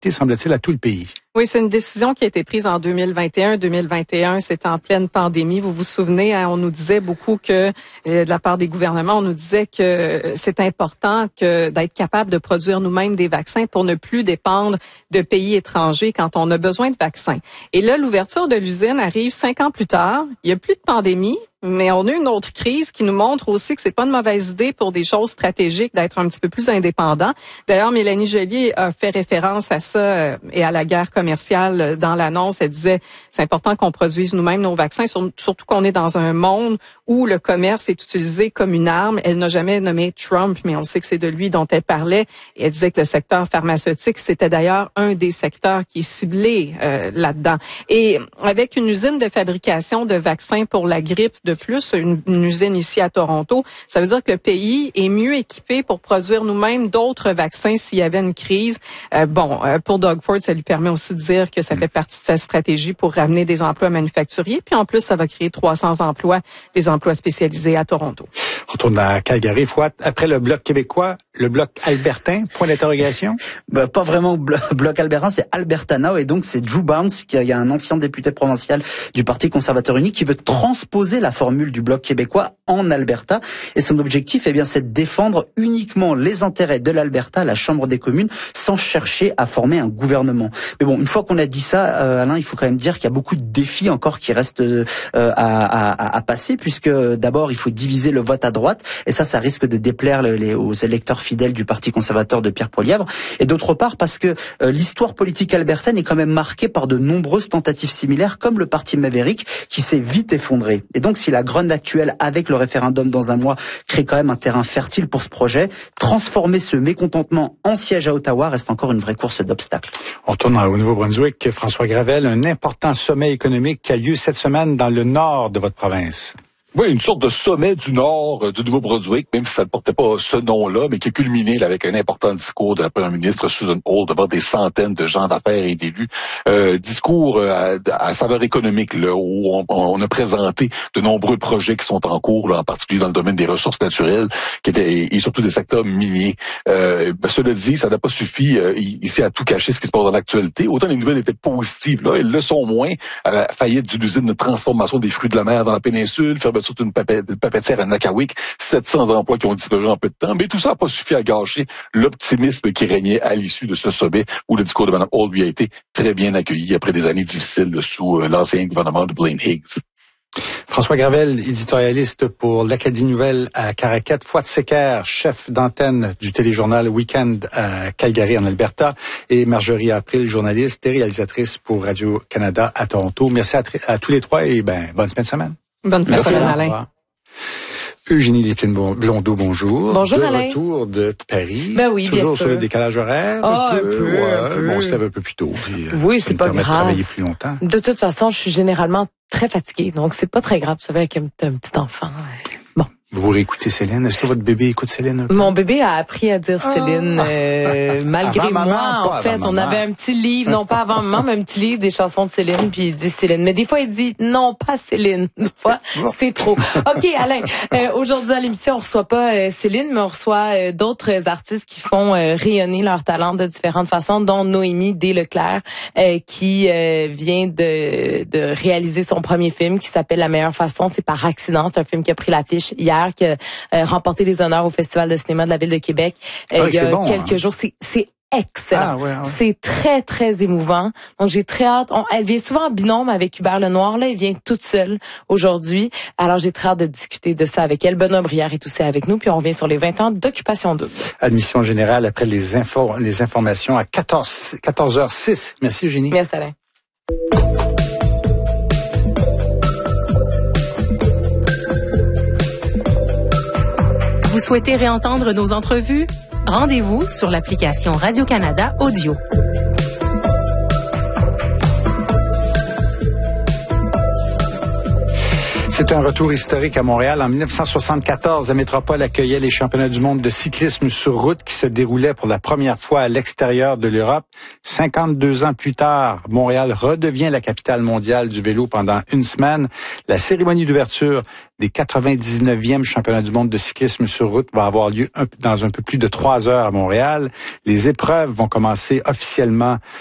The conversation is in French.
s'appliquer, semble-t-il, à tout le pays. Oui, c'est une décision qui a été prise en 2021. 2021, c'était en pleine pandémie. Vous vous souvenez, on nous disait beaucoup que, de la part des gouvernements, on nous disait que c'est important d'être capable de produire nous-mêmes des vaccins pour ne plus dépendre de pays étrangers quand on a besoin de vaccins. Et là, l'ouverture de l'usine arrive 5 ans plus tard. Il n'y a plus de pandémie. Mais on a une autre crise qui nous montre aussi que c'est pas une mauvaise idée pour des choses stratégiques d'être un petit peu plus indépendant. D'ailleurs, Mélanie Joly a fait référence à ça et à la guerre commerciale dans l'annonce. Elle disait c'est important qu'on produise nous-mêmes nos vaccins, surtout qu'on est dans un monde où le commerce est utilisé comme une arme. Elle n'a jamais nommé Trump, mais on sait que c'est de lui dont elle parlait. Et elle disait que le secteur pharmaceutique, c'était d'ailleurs un des secteurs qui est ciblé là-dedans. Et avec une usine de fabrication de vaccins pour la grippe de plus, une usine ici à Toronto, ça veut dire que le pays est mieux équipé pour produire nous-mêmes d'autres vaccins s'il y avait une crise. Pour Doug Ford, ça lui permet aussi de dire que ça fait partie de sa stratégie pour ramener des emplois manufacturiers. Puis en plus, ça va créer 300 emplois, des emplois spécialisés à Toronto. On retourne à Calgary. Après le Bloc québécois, le Bloc albertain, point d'interrogation? Pas vraiment Bloc albertain, c'est Alberta Now. Et donc, c'est Drew Barnes, qui est un ancien député provincial du Parti conservateur unique, qui veut transposer la formule du Bloc québécois en Alberta. Et son objectif, c'est de défendre uniquement les intérêts de l'Alberta, la Chambre des communes, sans chercher à former un gouvernement. Mais bon, une fois qu'on a dit ça, Alain, il faut quand même dire qu'il y a beaucoup de défis encore qui restent à passer, puisque d'abord, il faut diviser le vote à droite, et ça risque de déplaire aux électeurs fidèles du Parti conservateur de Pierre Poilievre. Et d'autre part, parce que l'histoire politique albertaine est quand même marquée par de nombreuses tentatives similaires, comme le Parti Maverick, qui s'est vite effondré. Et donc, si la grogne actuelle, avec le référendum dans un mois, crée quand même un terrain fertile pour ce projet, transformer ce mécontentement en siège à Ottawa reste encore une vraie course d'obstacles. On retourne au Nouveau-Brunswick. François Gravel, un important sommet économique qui a lieu cette semaine dans le nord de votre province. Oui, une sorte de sommet du Nord du Nouveau-Brunswick, même si ça ne portait pas ce nom-là, mais qui a culminé là, avec un important discours de la première ministre Susan Hall devant des centaines de gens d'affaires et d'élus. Discours à saveur économique, là, où on a présenté de nombreux projets qui sont en cours, là, en particulier dans le domaine des ressources naturelles, et surtout des secteurs miniers. Cela dit, ça n'a pas suffi ici à tout cacher ce qui se passe dans l'actualité. Autant les nouvelles étaient positives, là, elles le sont moins. Faillite d'une usine de transformation des fruits de la mer dans la péninsule, surtout une papetière à Nakawik, 700 emplois qui ont disparu en peu de temps. Mais tout ça n'a pas suffi à gâcher l'optimisme qui régnait à l'issue de ce sommet où le discours de Mme Hall lui a été très bien accueilli après des années difficiles sous l'ancien gouvernement de Blaine Higgs. François Gravel, éditorialiste pour l'Acadie Nouvelle à Caraquet, Fouad Secker, chef d'antenne du téléjournal Weekend à Calgary en Alberta, et Marjorie April, journaliste et réalisatrice pour Radio-Canada à Toronto. Merci à tous les trois et bonne fin de semaine. Bonne fin de semaine, Alain. Eugénie Lépine-Blondeau, bonjour. Bonjour, Alain. De retour de Paris. Oui, toujours bien sûr. sur le décalage horaire. Un peu. Bon, on se lève un peu plus tôt. Puis, oui, c'est pas grave. De travailler plus longtemps. De toute façon, je suis généralement très fatiguée, donc c'est pas très grave. Vous savez, avec un petit enfant. Bon. Vous réécoutez Céline? Est-ce que votre bébé écoute Céline un peu? Mon bébé a appris à dire Céline, malgré avant moi. maman, En fait, on avait un petit livre, non pas avant maman, mais un petit livre des chansons de Céline, puis il dit Céline. Mais des fois, il dit non, pas Céline. Des fois, c'est trop. OK, Alain, aujourd'hui à l'émission, on reçoit pas Céline, mais on reçoit d'autres artistes qui font rayonner leur talent de différentes façons, dont Noémie Desleclerc, qui vient de réaliser son premier film qui s'appelle La meilleure façon. C'est par accident. C'est un film qui a pris l'affiche hier, qui a remporté les honneurs au Festival de cinéma de la Ville de Québec il y a quelques jours. C'est excellent. Ouais. C'est très, très émouvant. Donc, j'ai très hâte. Elle vient souvent en binôme avec Hubert Lenoir. Là, elle vient toute seule aujourd'hui. Alors, j'ai très hâte de discuter de ça avec elle. Benoît Brière est aussi avec nous. Puis, on revient sur les 20 ans d'Occupation Double. Admission générale après les informations à 14h06. Merci, Eugénie. Merci, Alain. Vous souhaitez réentendre nos entrevues? Rendez-vous sur l'application Radio-Canada Audio. C'est un retour historique à Montréal. En 1974, la métropole accueillait les championnats du monde de cyclisme sur route qui se déroulaient pour la première fois à l'extérieur de l'Europe. 52 ans plus tard, Montréal redevient la capitale mondiale du vélo pendant une semaine. La cérémonie d'ouverture des 99e championnats du monde de cyclisme sur route va avoir lieu dans un peu plus de 3 heures à Montréal. Les épreuves vont commencer officiellement